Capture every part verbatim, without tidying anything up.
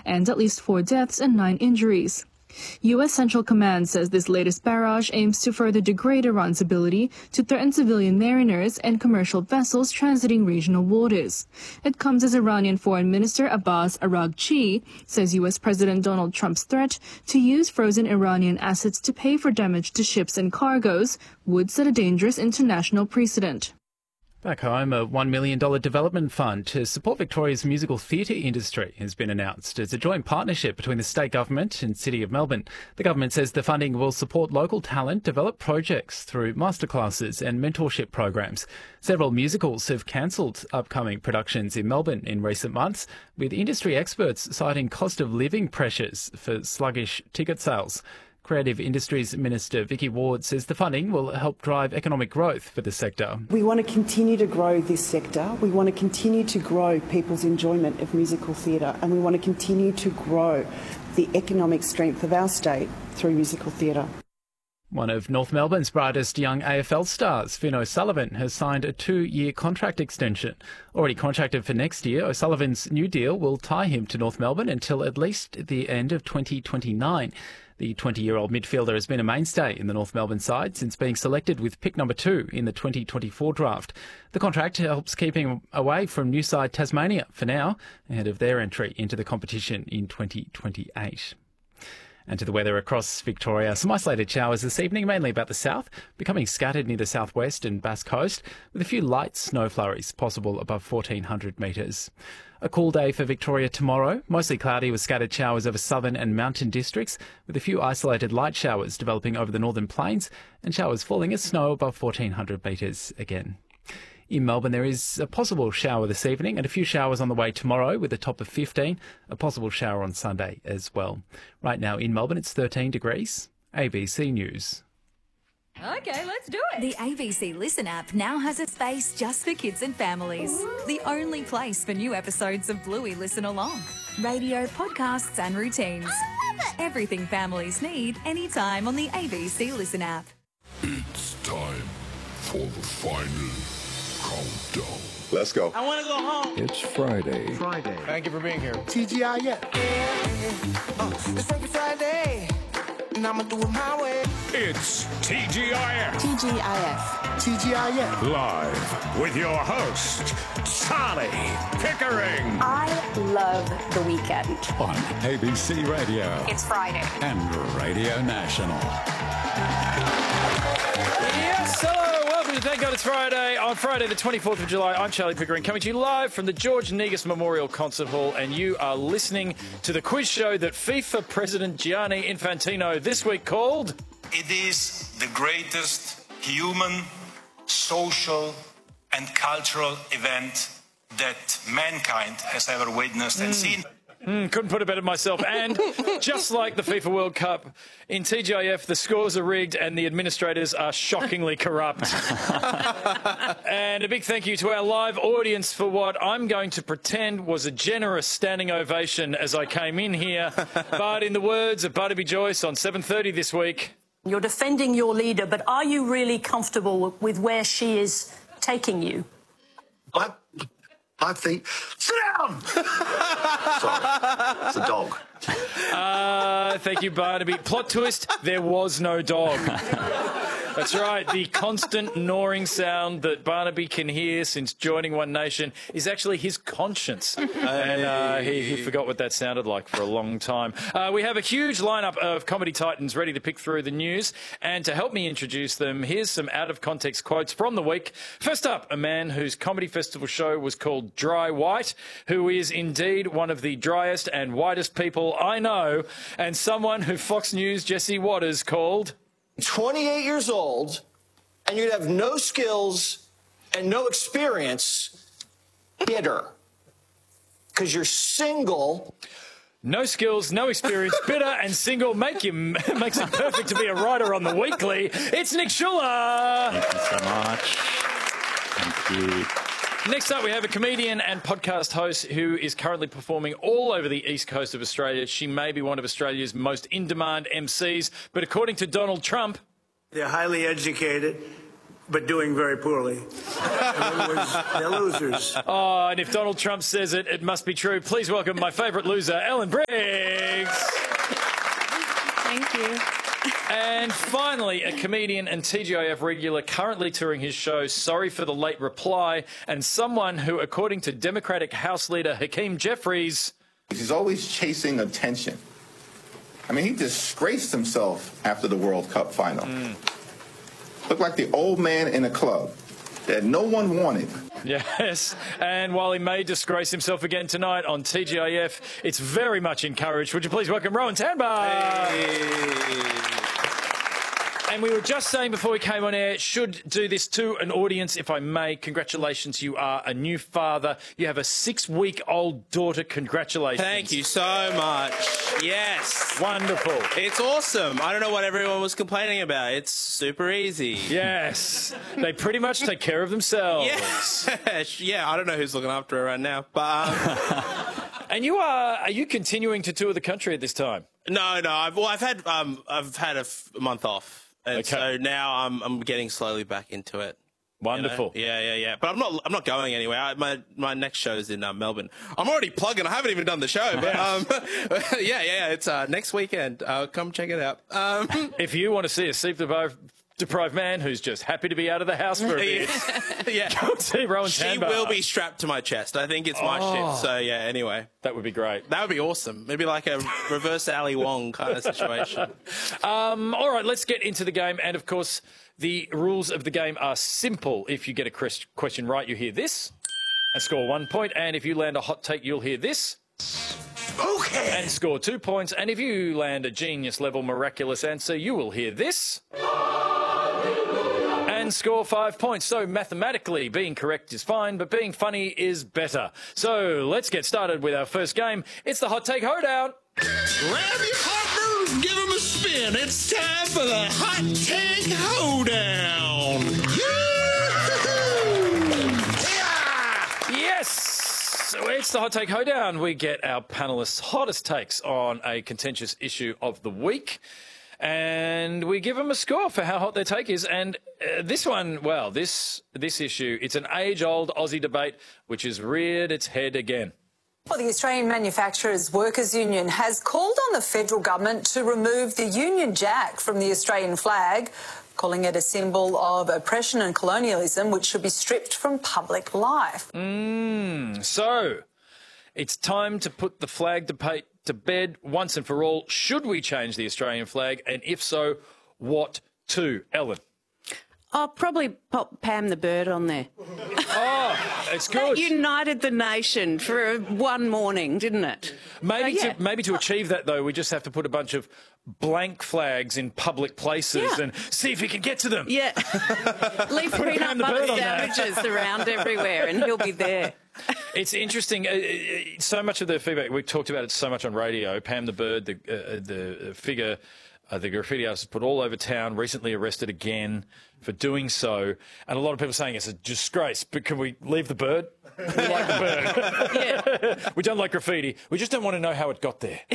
and at least four deaths and nine injuries. U S Central Command says this latest barrage aims to further degrade Iran's ability to threaten civilian mariners and commercial vessels transiting regional waters. It comes as Iranian Foreign Minister Abbas Araghchi says U S President Donald Trump's threat to use frozen Iranian assets to pay for damage to ships and cargoes would set a dangerous international precedent. Back home, a one million dollars development fund to support Victoria's musical theatre industry has been announced. It's a joint partnership between the state government and City of Melbourne. The government says the funding will support local talent develop projects through masterclasses and mentorship programs. Several musicals have cancelled upcoming productions in Melbourne in recent months, with industry experts citing cost of living pressures for sluggish ticket sales. Creative Industries Minister Vicky Ward says the funding will help drive economic growth for the sector. We want to continue to grow this sector. We want to continue to grow people's enjoyment of musical theatre, and we want to continue to grow the economic strength of our state through musical theatre. One of North Melbourne's brightest young A F L stars, Finn O'Sullivan, has signed a two-year contract extension. Already contracted for next year, O'Sullivan's new deal will tie him to North Melbourne until at least the end of twenty twenty-nine. The twenty-year-old midfielder has been a mainstay in the North Melbourne side since being selected with pick number two in the twenty twenty-four draft. The contract helps keep him away from new side Tasmania for now, ahead of their entry into the competition in twenty twenty-eight. And to the weather across Victoria. Some isolated showers this evening, mainly about the south, becoming scattered near the southwest and Bass Coast, with a few light snow flurries possible above fourteen hundred metres. A cool day for Victoria tomorrow, mostly cloudy with scattered showers over southern and mountain districts, with a few isolated light showers developing over the northern plains and showers falling as snow above fourteen hundred metres again. In Melbourne, there is a possible shower this evening and a few showers on the way tomorrow with a top of fifteen, a possible shower on Sunday as well. Right now in Melbourne, it's thirteen degrees. A B C News. Okay, let's do it. The A B C Listen app now has a space just for kids and families. Ooh. The only place for new episodes of Bluey Listen Along. Radio, podcasts and routines. I love it. Everything families need anytime on the A B C Listen app. It's time for the final countdown. Let's go. I want to go home. It's Friday. Friday. Thank you for being here. T G I F. Yeah. Uh, it's Freaky Friday, and I'ma do it my way. It's T G I F. T G I F. T G I F. Live with your host, Sally Pickering. I love the weekend. On A B C Radio. It's Friday. And Radio National. Yes, hello, welcome to Thank God It's Friday. On Friday the twenty-fourth of July, I'm Charlie Pickering, coming to you live from the George Negus Memorial Concert Hall, and you are listening to the quiz show that FIFA President Gianni Infantino this week called... It is the greatest human, social and cultural event that mankind has ever witnessed and mm. seen. Mm, couldn't put it better myself. And just like the FIFA World Cup, in T G I F, the scores are rigged and the administrators are shockingly corrupt. And a big thank you to our live audience for what I'm going to pretend was a generous standing ovation as I came in here. But in the words of Barnaby Joyce on seven thirty this week... You're defending your leader, but are you really comfortable with where she is taking you? I, I think... Sit down! Sorry, it's a dog. Uh, thank you, Barnaby. Plot twist, there was no dog. That's right. The constant gnawing sound that Barnaby can hear since joining One Nation is actually his conscience. And uh, he, he forgot what that sounded like for a long time. Uh, we have a huge lineup of comedy titans ready to pick through the news. And to help me introduce them, here's some out-of-context quotes from the week. First up, a man whose comedy festival show was called Dry White, who is indeed one of the driest and whitest people I know, and someone who Fox News' Jesse Waters called... twenty-eight years old, and you'd have no skills and no experience, bitter. Because you're single. No skills, no experience, bitter and single make you, makes it perfect to be a writer on The Weekly. It's Nick Schuller. Thank you so much. Thank you. Next up, we have a comedian and podcast host who is currently performing all over the east coast of Australia. She may be one of Australia's most in-demand M Cs, but according to Donald Trump... They're highly educated, but doing very poorly. In other words, they're losers. Oh, and if Donald Trump says it, it must be true. Please welcome my favourite loser, Ellen Briggs. Thank you. And finally, a comedian and T G I F regular currently touring his show, Sorry for the Late Reply, and someone who, according to Democratic House Leader Hakeem Jeffries... He's always chasing attention. I mean, he disgraced himself after the World Cup final. Mm. Looked like the old man in a club that no one wanted. Yes, and while he may disgrace himself again tonight on T G I F, it's very much encouraged. Would you please welcome Rowan Tanbar? Hey. And we were just saying before we came on air, should do this to an audience, if I may. Congratulations, you are a new father. You have a six-week-old daughter. Congratulations. Thank you so much. Yes. Wonderful. It's awesome. I don't know what everyone was complaining about. It's super easy. Yes. They pretty much take care of themselves. Yes. Yeah, I don't know who's looking after her right now. But, um... And you are, are you continuing to tour the country at this time? No, no. I've, well, I've had, um, I've had a f month off. And okay. so now I'm I'm getting slowly back into it. Wonderful. You know? Yeah, yeah, yeah. But I'm not I'm not going anywhere. I, my my next show's in uh, Melbourne. I'm already plugging. I haven't even done the show, but um, yeah, yeah, yeah. It's uh, next weekend. Uh, come check it out. Um, if you want to see a sleep deprived deprived man who's just happy to be out of the house for a bit, yeah, go see Rowan She Tanbar. will be strapped to my chest. I think it's my oh. shit. So yeah. Anyway, that would be great. That would be awesome. Maybe like a reverse Ali Wong kind of situation. Um, all right, let's get into the game. And of course, the rules of the game are simple. If you get a question right, you hear this and score one point. And if you land a hot take, you'll hear this. Okay. And score two points. And if you land a genius level miraculous answer, you will hear this. And score five points. So mathematically, being correct is fine, but being funny is better. So let's get started with our first game. It's the Hot Take Hoedown. Grab your partner and give him a spin. It's time for the Hot Take Hoedown. Yeah! Yes! So it's the Hot Take Hoedown. We get our panellists' hottest takes on a contentious issue of the week. And we give them a score for how hot their take is. And uh, this one, well, this this issue, it's an age-old Aussie debate which has reared its head again. Well, the Australian Manufacturers Workers Union has called on the federal government to remove the Union Jack from the Australian flag, calling it a symbol of oppression and colonialism which should be stripped from public life. Mm, so it's time to put the flag debate to bed once and for all. Should we change the Australian flag? And if so, what to? Ellen? I'll probably pop Pam the Bird on there. Oh, it's good. That united the nation for one morning, didn't it? Maybe, so, yeah. to, maybe to achieve that, though, we just have to put a bunch of blank flags in public places yeah. and see if we can get to them. Yeah. Leave peanut butter sandwiches around everywhere and he'll be there. It's interesting. Uh, so much of the feedback, we talked about it so much on radio. Pam the Bird, the, uh, the figure, uh, the graffiti artist put all over town, recently arrested again for doing so. And a lot of people saying it's a disgrace, but can we leave the bird? We like the bird. Yeah. We don't like graffiti. We just don't want to know how it got there.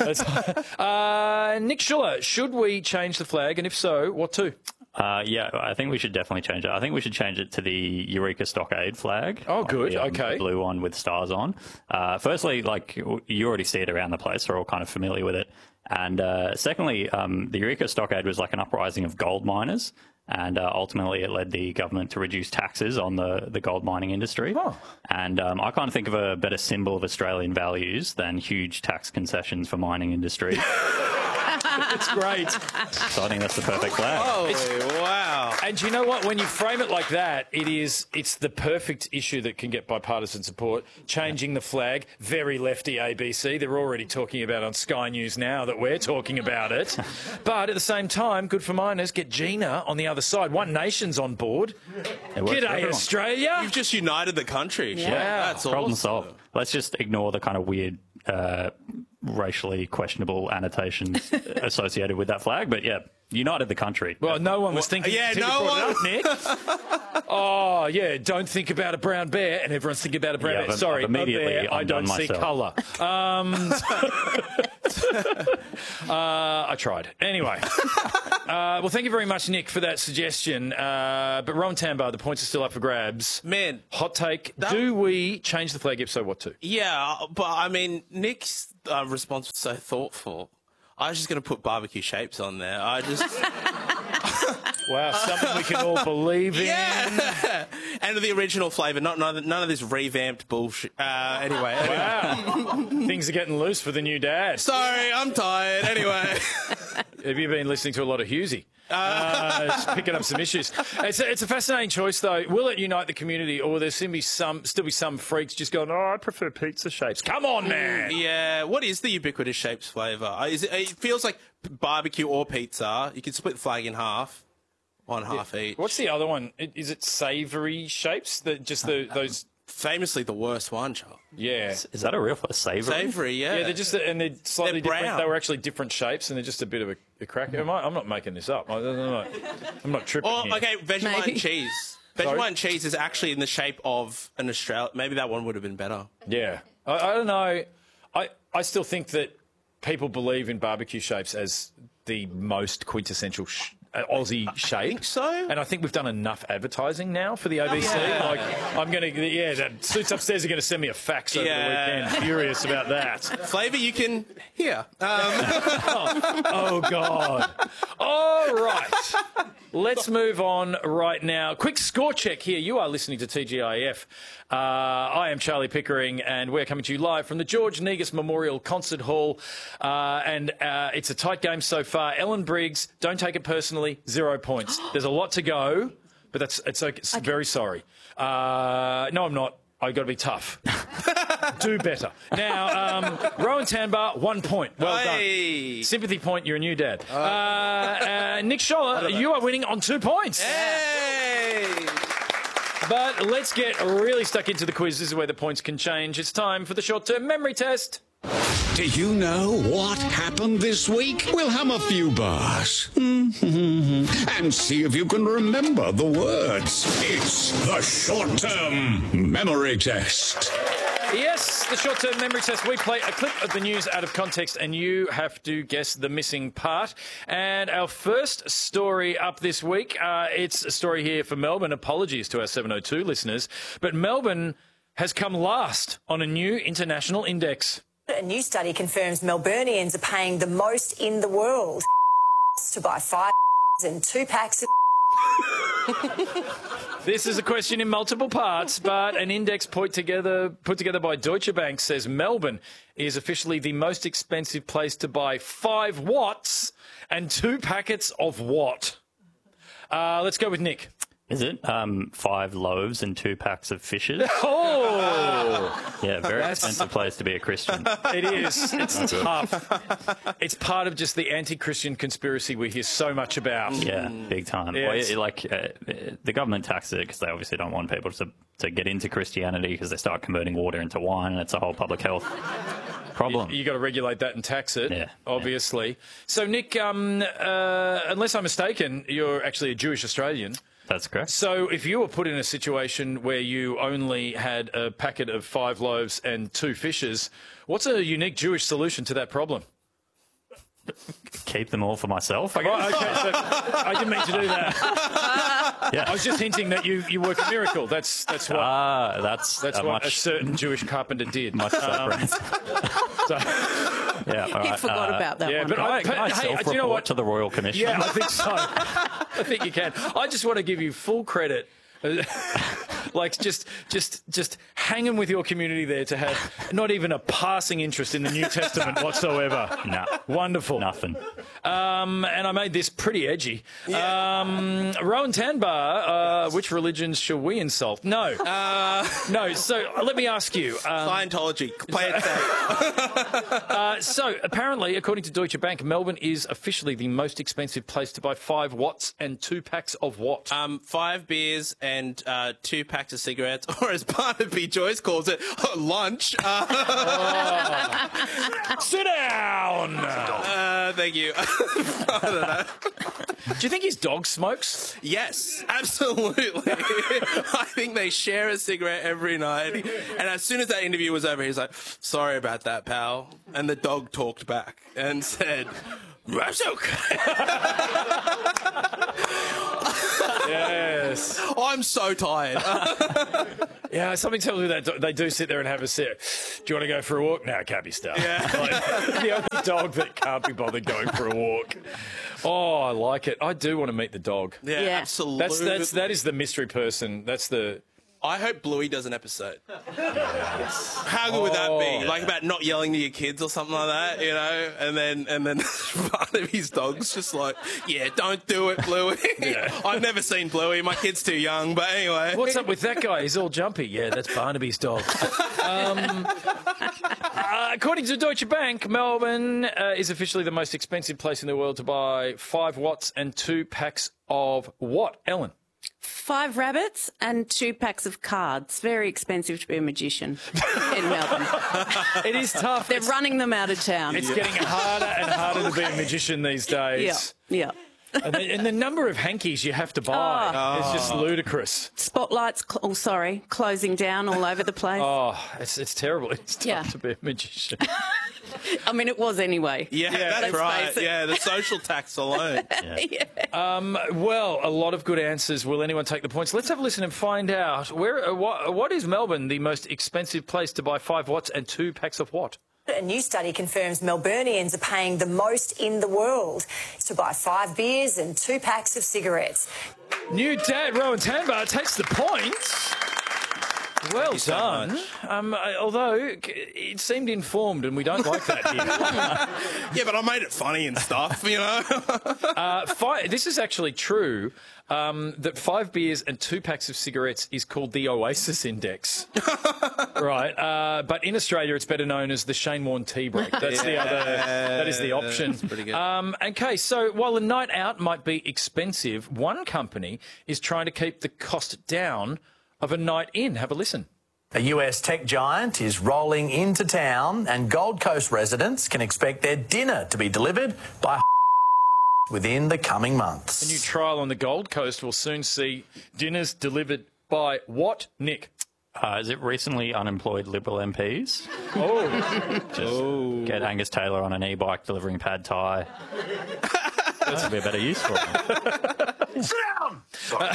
uh, Nick Schuller, should we change the flag? And if so, what to? Uh, yeah, I think we should definitely change it. I think we should change it to the Eureka Stockade flag. Oh, good. The, um, okay. The blue one with stars on. Uh, firstly, like, you already see it around the place. We're all kind of familiar with it. And uh, secondly, um, the Eureka Stockade was like an uprising of gold miners. And uh, ultimately, it led the government to reduce taxes on the, the gold mining industry. Oh. And um, I can't think of a better symbol of Australian values than huge tax concessions for mining industry. It's great. So I think that's the perfect flag. Holy wow. And you know what? When you frame it like that, it is, it's the perfect issue that can get bipartisan support. Changing the flag, very lefty A B C. They're already talking about on Sky News now that we're talking about it. But at the same time, good for miners. Get Gina on the other side. One Nation's on board. G'day, Australia. You've just united the country. Yeah. yeah that's Problem awesome. solved. Let's just ignore the kind of weird, uh, racially questionable annotations associated with that flag. But yeah, united the country. Well, no one was thinking. yeah, until no you brought one- it up, Nick. Oh, yeah, don't think about a brown bear, and everyone's thinking about a brown Yeah, bear. I've- Sorry, I've immediately a bear, I undone don't see myself. colour. Um, uh, I tried. Anyway. Uh, well, thank you very much, Nick, for that suggestion. Uh, but Rowan Tambar, the points are still up for grabs. Man. Hot take. That- Do we change the flag if so, what to? Yeah, but I mean, Nick's uh, response was so thoughtful. I was just going to put barbecue shapes on there. I just... Wow, something we can all believe in. Yeah. And the original flavour, not none of, none of this revamped bullshit. Uh, anyway. Wow. Things are getting loose for the new dad. Sorry, I'm tired. Anyway. Have you been listening to a lot of Husey? Uh, just picking up some issues. It's a, it's a fascinating choice, though. Will it unite the community, or will there still be some still be some freaks just going, "Oh, I prefer pizza shapes"? Come on, man. Yeah. What is the ubiquitous shapes flavour? Uh, Is it, it feels like barbecue or pizza. You can split the flag in half, one half each. What's the other one? I- Is it savoury shapes? That just the those. Famously the worst one, Charles. Yeah. Is that a real savoury? Savoury, yeah. Yeah, they're just and they're slightly They're different. brown. They were actually different shapes, and they're just a bit of a, a crack. Am I, I'm not making this up. I don't know. I'm not tripping. Or, here. okay, Vegemite Maybe. and cheese. Sorry? Vegemite and cheese is actually in the shape of an Australia. Maybe that one would have been better. Yeah, I, I don't know. I I still think that people believe in barbecue shapes as the most quintessential sh- uh, Aussie shape. I think so. And I think we've done enough advertising now for the A B C. Yeah. Like, I'm going to, yeah, the suits upstairs are going to send me a fax over Yeah. the weekend. Furious about that. Flavour you can hear. Um, oh, oh, God. All right. Let's move on right now. Quick score check here. You are listening to T G I F. Uh, I am Charlie Pickering, and we're coming to you live from the George Negus Memorial Concert Hall. Uh, and uh, it's a tight game so far. Ellen Briggs, don't take it personally, zero points. There's a lot to go, but that's it's okay. It's very sorry. Uh, no, I'm not. I've got to be tough. Do better. Now, um, Rowan Tanbar, one point. Well Hey. done. Sympathy point, you're a new dad. Uh, uh, Nick Scholler, you are winning on two points. Hey! But let's get really stuck into the quiz. This is where the points can change. It's time for the short-term memory test. Do you know what happened this week? We'll hum a few bars and see if you can remember the words. It's the short-term memory test. Yes, the short-term memory test. We play a clip of the news out of context, and you have to guess the missing part. And our first story up this week, uh, it's a story here for Melbourne. Apologies to our seven oh two listeners, but Melbourne has come last on a new international index. A new study confirms Melburnians are paying the most in the world to buy five and two packs of This is a question in multiple parts, but an index put together put together by Deutsche Bank says Melbourne is officially the most expensive place to buy five watts and two packets of what? Uh, let's go with Nick. Is it um, five loaves and two packs of fishes? Oh! Yeah, very That's- expensive place to be a Christian. It is. It's Not good. tough. It's part of just the anti-Christian conspiracy we hear so much about. Yeah, big time. Yeah, Well, it's- it- like uh, the government taxes it because they obviously don't want people to to get into Christianity because they start converting water into wine, and it's a whole public health problem. You, you got to regulate that and tax it, Yeah, obviously. So, Nick, um, uh, unless I'm mistaken, you're actually a Jewish Australian. That's correct. So if you were put in a situation where you only had a packet of five loaves and two fishes, what's a unique Jewish solution to that problem? Keep them all for myself, I Oh, guess. okay, so I didn't mean to do that. Yeah. I was just hinting that you, you work a miracle. That's that's what Ah, that's that's a what much, a certain Jewish carpenter did. much Um, separate. so, Yeah, all He right. forgot uh, about that yeah, one. but Can I, can I Hey, do you know self-report what? to the Royal Commission? yeah, I think so. I think you can. I just want to give you full credit. Like just, just, just hanging with your community there to have not even a passing interest in the New Testament whatsoever. No. Wonderful. Nothing. Um, and I made this pretty edgy. Um, Rowan Tanbar, uh, which religions shall we insult? No. Uh, No. So uh, let me ask you. Um, Scientology. Play it safe. uh, so, apparently, according to Deutsche Bank, Melbourne is officially the most expensive place to buy five watts and two packs of what? Um, five beers and uh, two packs of cigarettes, or as Barnaby Joyce calls it, lunch. Uh, oh. Sit down! Uh, thank you. I don't know. Do you think his dog smokes? Yes, absolutely. I think they share a cigarette every night. And as soon as that interview was over, he's like, sorry about that, pal. And the dog talked back and said, that's okay. Yes. I'm so tired. Yeah, something tells me that they do sit there and have a sip. Do you want to go for a walk? No, can't be stuff. Yeah. Like, the only dog that can't be bothered going for a walk. Oh, I like it. I do want to meet the dog. Yeah, Yeah. absolutely. That's that's that is the mystery person. That's the. I hope Bluey does an episode. Yes. How good would that be? Oh. Like about not yelling to your kids or something like that, you know? And then and then part of his dog's just like, yeah, don't do it, Bluey. Yeah. I've never seen Bluey. My kid's too young, but anyway. What's up with that guy? He's all jumpy. Yeah, that's Barnaby's dog. Um, uh, according to Deutsche Bank, Melbourne uh, is officially the most expensive place in the world to buy five watts and two packs of what, Ellen? Five rabbits and two packs of cards. Very expensive to be a magician in Melbourne. It is tough. They're It's, running them out of town. it's getting harder and harder to be a magician these days. Yeah, yeah. And the, and the number of hankies you have to buy Oh. is just ludicrous. Spotlights, cl- oh, sorry, closing down all over the place. Oh, it's it's terrible. It's tough Yeah. to be a magician. I mean, it was anyway. Yeah, Yeah, that's let's right. face it. Yeah, the social tax alone. Yeah. Um, well, a lot of good answers. Will anyone take the points? Let's have a listen and find out. Where, uh, what, what is Melbourne the most expensive place to buy five watts and two packs of what? A new study confirms Melburnians are paying the most in the world to buy five beers and two packs of cigarettes. New dad, Rowan Tanbar, takes the points. Well so done. much. um, I- although it seemed informed, and we don't like that here. Yeah, but I made it funny and stuff, you know? uh, fi- this is actually true. Um, that five beers and two packs of cigarettes is called the Oasis Index, right? Uh, but in Australia, it's better known as the Shane Warne tea break. That's the other. That is the option. That's pretty good. Um, okay, so while a night out might be expensive, one company is trying to keep the cost down of a night in. Have a listen. A U S tech giant is rolling into town, and Gold Coast residents can expect their dinner to be delivered by within the coming months. A new trial on the Gold Coast will soon see dinners delivered by what, Nick? Uh, is it recently unemployed Liberal M Ps? Oh. Just get Angus Taylor on an e-bike delivering pad thai. This would be a better use for him. Sit down! Sorry.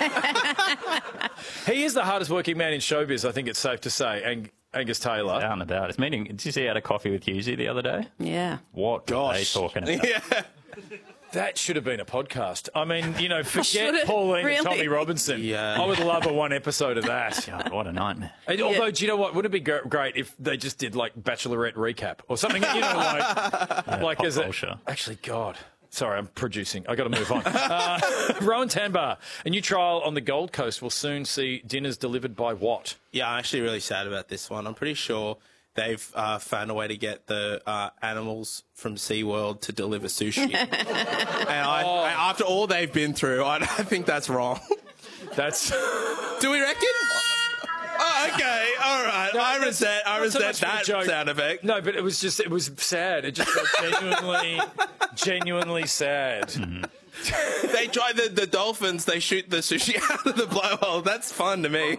He is the hardest working man in showbiz, I think it's safe to say, Ang- Angus Taylor. Down and about. His meeting. Did you see he had a coffee with Husey the other day? Yeah. What were they Gosh. talking about? Yeah. That should have been a podcast. I mean, you know, forget Should it? Pauline Really? and Tommy Robinson. Yeah. I would love a one episode of that. God, what a nightmare. And although, do you know what? Wouldn't it be gr- great if they just did like Bachelorette recap or something? You know, like, Yeah, like pop as a, culture. actually, God. Sorry, I'm producing. I got to move on. Uh, Rowan Tanbar, a new trial on the Gold Coast will soon see dinners delivered by what? Yeah, I'm actually really sad about this one. I'm pretty sure they've uh, found a way to get the uh, animals from SeaWorld to deliver sushi. and I, Oh. I, after all they've been through, I, I think that's wrong. That's. Do we reckon? Oh, okay, all right. No, I that's resent, I not so resent much for the that joke. sound effect. No, but it was just, it was sad. It just felt genuinely, genuinely sad. They try the, the dolphins, they shoot the sushi out of the blowhole. That's fun to me.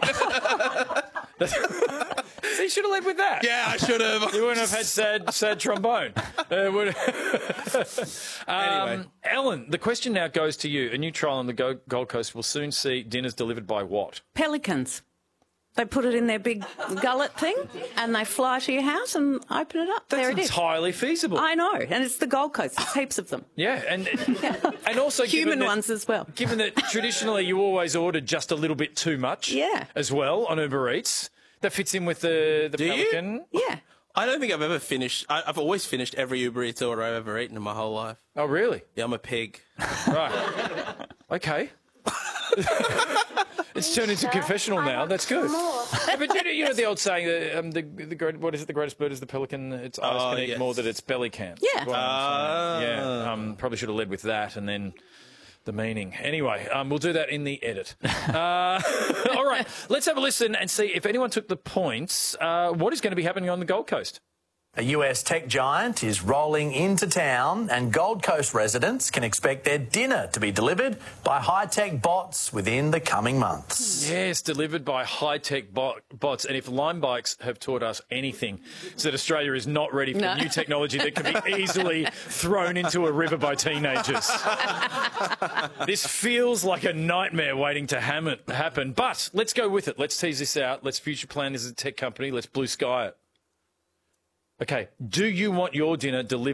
So you should have led with that. Yeah, I should have. You wouldn't have had sad, sad trombone. Uh, would... um, Anyway. Ellen, the question now goes to you. A new trial on the Go- Gold Coast will soon see dinners delivered by what? Pelicans. They put it in their big gullet thing and they fly to your house and open it up. That's there it is. entirely feasible. I know, and it's the Gold Coast. There's heaps of them. Yeah, and and also Human given that, ones as well. Given that traditionally you always order just a little bit too much, Yeah. as well on Uber Eats, that fits in with the the Do you? pelican. Yeah. I don't think I've ever finished. I, I've always finished every Uber Eats order I've ever eaten in my whole life. Oh, really? Yeah, I'm a pig. Right. Okay. It's turned into confessional now. That's good. Yeah, but you know, you know the old saying, uh, um, the, the great, what is it? The greatest bird is the pelican. Its eyes Oh, can eat yes. more than its belly can. Yeah. That's what I'm saying. Ah. Yeah. Um, probably should have led with that and then the meaning. Anyway, um, we'll do that in the edit. uh, all right, let's have a listen and see if anyone took the points. Uh, what is going to be happening on the Gold Coast? A U S tech giant is rolling into town, and Gold Coast residents can expect their dinner to be delivered by high-tech bots within the coming months. Yes, delivered by high-tech bot- bots. And if Lime Bikes have taught us anything, it's that Australia is not ready for No. new technology that can be easily thrown into a river by teenagers. This feels like a nightmare waiting to ham it, happen. But let's go with it. Let's tease this out. Let's future plan as a tech company. Let's blue sky it. Okay, do you want your dinner delivered